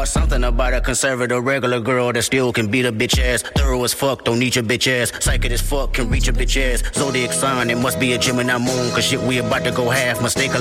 Something about a conservative regular girl that still can beat a bitch ass. Thorough as fuck, don't need your bitch ass. Psychic as fuck, can reach a bitch ass. Zodiac sign, it must be a Gemini moon. Cause shit, we about to go half. Mistake